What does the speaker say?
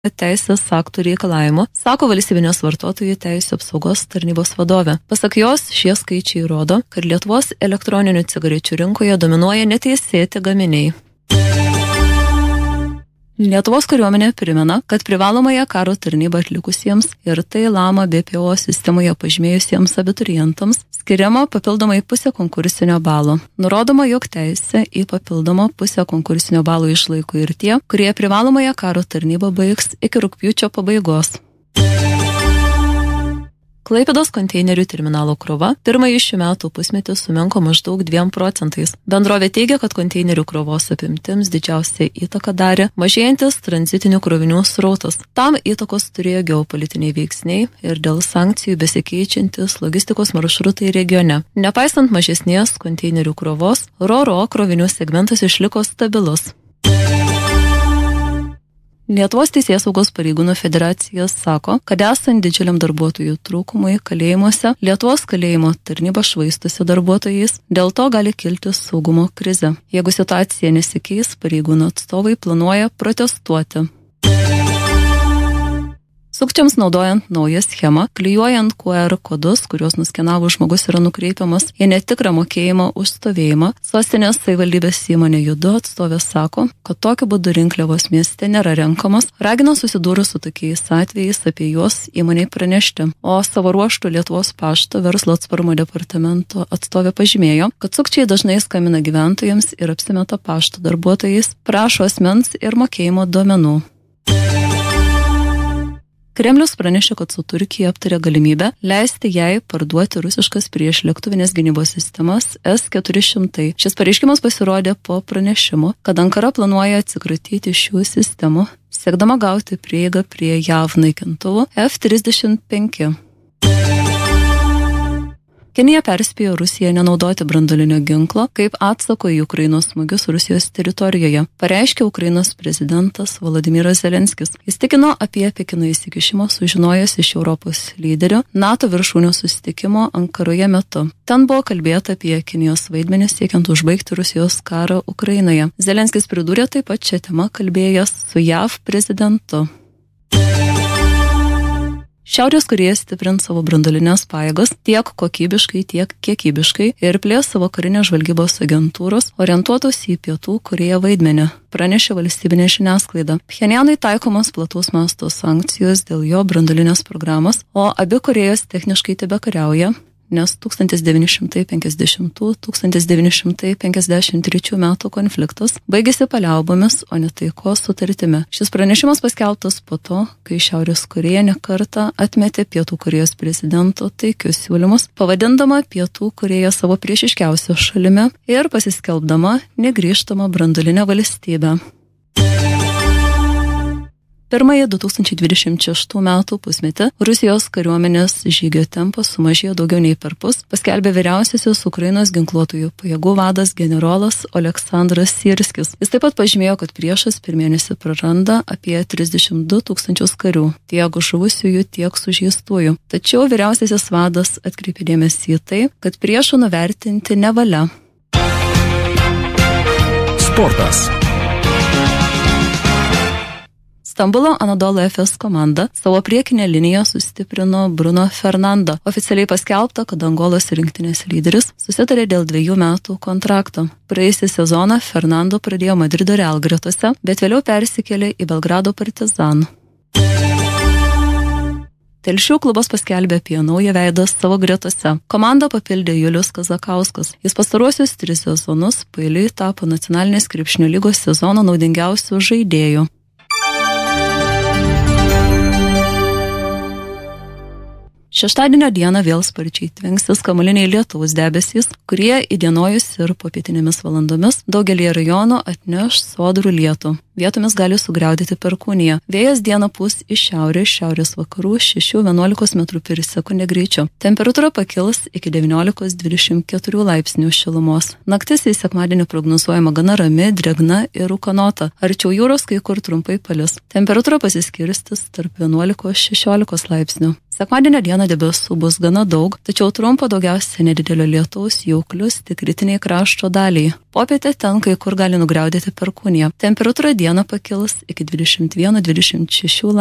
teisės aktų reikalavimų, sako Valstybinės vartotojų teisų apsaugos tarnybos vadovė. Pasak jos, šie skaičiai rodo, kad Lietuvos elektroninių cigarečių rinkoje dominuoja neteisėti gaminiai. Lietuvos kariuomenė primena, kad privalomąją karo tarnybą atlikusiems ir tai Lama BPO sistemoje pažymėjusiems abiturientams skiriama papildomai pusę konkursinio balo. Nurodoma, jog teisę į papildomą pusę konkursinio balo išlaiko ir tie, kurie privalomąją karo tarnybą baigs iki rugpjūčio pabaigos. Klaipėdos konteinerių terminalo krova pirmąjį šių metų pusmetį sumenko maždaug 2%. Bendrovė teigia, kad konteinerių krovos apimtims didžiausią įtaką darė mažėjantis tranzitinių krovinių srautas. Tam įtakos turėjo geopolitiniai veiksniai ir dėl sankcijų besikeičiantis logistikos maršrutai regione. Nepaisant mažesnės konteinerių krovos, RoRo krovinių segmentas išliko stabilus. Lietuvos Teisėsaugos pareigūnų federacija sako, kad esant didžiuliam darbuotojų trūkumui kalėjimuose, Lietuvos kalėjimo tarnyba švaistosi darbuotojais, dėl to gali kilti saugumo krizė. Jeigu situacija nesikeis, pareigūnų atstovai planuoja protestuoti. Sukčiams naudojant naują schemą, klijuojant QR kodus, kuriuos nuskenavus žmogus yra nukreipiamas į netikrą mokėjimą už stovėjimą, sostinės savivaldybės įmonė Judu atstovė sako, kad tokiu būdu rinkliavos mieste nėra renkamos, ragina susidūrus su tokiais atvejais apie juos įmonei pranešti. O savo ruožtu Lietuvos pašto verslo atsparumo departamento atstovė pažymėjo, kad sukčiai dažnai skambina gyventojams ir apsimeta pašto darbuotojais, prašo asmens ir mokėjimo duomenų. Kremlius pranešė, kad su Turkija aptarė galimybę leisti jai parduoti rusiškas priešlėktuvinės gynybos sistemas S-400. Šis pareiškimas pasirodė po pranešimo, kad Ankara planuoja atsikratyti šių sistemų, siekdama gauti prieigą prie JAV naikintuvų F-35. Kinija perspėjo Rusiją nenaudoti branduolinio ginklo kaip atsako į Ukrainos smūgius Rusijos teritorijoje, pareiškė Ukrainos prezidentas Volodymyras Zelenskis. Jis tikino apie Pekino įsikišimą sužinojęs iš Europos lyderių NATO viršūnių susitikimo Ankaroje metu. Ten buvo kalbėta apie Kinijos vaidmenį siekiant užbaigti Rusijos karą Ukrainoje. Zelenskis pridūrė taip pat šią temą kalbėjęs su JAV prezidentu. Šiaurės Korėja stiprins savo branduolinės pajėgas tiek kokybiškai, tiek kiekybiškai ir plės savo karinės žvalgybos agentūros orientuotos į Pietų Korėją vaidmenį, pranešė valstybinė žiniasklaida. Pchenjanui taikomos plataus masto sankcijos dėl jo branduolinės programos, o abi Korėjos techniškai tebekariauja, nes 1950–1953 metų konfliktas baigėsi paliaubomis, o ne taikos sutartimi. Šis pranešimas paskelbtas po to, kai Šiaurės Korėja ne kartą atmetė Pietų Korėjos prezidento taikius siūlymus, pavadindama Pietų Korėją savo priešiškiausią šalimi ir pasiskelbdama negrįžtamą branduolinę valstybę. Pirmąjį 2026 metų pusmetį Rusijos kariuomenės žygio tempas sumažėjo daugiau nei perpus, paskelbė vyriausiasis Ukrainos ginkluotųjų pajėgų vadas generolas Oleksandras Syrskis. Jis taip pat pažymėjo, kad priešas per mėnesį praranda apie 32 000 karių, tiek žuvusiųjų, tiek sužeistųjų. Tačiau vyriausiasis vadas atkreipė dėmesį į tai, kad priešo nuvertinti nevalia. Sportas. Stambulo Anadolu Efes komanda savo priekinę liniją sustiprino Bruno Fernando. Oficialiai paskelbta, kad Angolos rinktinės lyderis susitarė dėl 2 metų kontrakto. Praėjusį sezoną Fernando pradėjo Madrido Real gretose, bet vėliau persikėlė į Belgrado Partizan. Telšių klubas paskelbė apie naują veidą savo gretose. Komandą papildė Julius Kazakauskas. Jis pastaruosius 3 sezonus paeiliui tapo nacionalinės krepšinio lygos sezono naudingiausių žaidėjų. Šeštadienio dieną vėl sparčiai tvenksis kamuoliniai lietaus debesys, kurie įdienojus ir popietinėmis valandomis daugelį rajonų atneš sodrų lietų. Vietomis gali sugriaudyti perkūniją. Vėjas dieną pūs iš šiaurės vakarų 6–11 m/s greičiu. Temperatūra pakils iki 19–24 laipsnių šilumos. Naktis į sekmadienį prognozuojama gana rami, drėgna ir ūkanota. Arčiau jūros kai kur trumpai palis. Temperatūra pasiskirstys tarp 11–16 laipsnių. Sekmadienio dieną debesų bus gana daug, tačiau trumpo daugiausia nedidelio lietaus jau klius tik rytiniai krašto daliai. Popietę ten kai kur gali nugriaudėti perkūnija. Temperatūra dieną pakils iki 21-26 laipsnių.